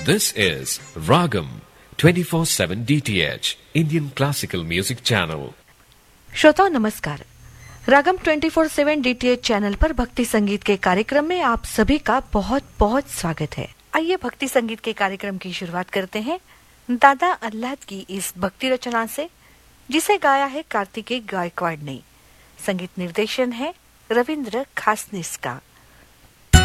This is Ragam 24/7 DTH Indian Classical Music Channel. श्रोताओं नमस्कार। रागम 24/7 DTH channel पर भक्ति संगीत के कार्यक्रम में आप सभी का बहुत बहुत स्वागत है। आइए भक्ति संगीत के कार्यक्रम की शुरुआत करते हैं दादा अल्लाद की इस भक्ति रचना से, जिसे गाया है कार्तिकेय गायकवाड़ ने। संगीत निर्देशन है रविंद्र खासनिस का।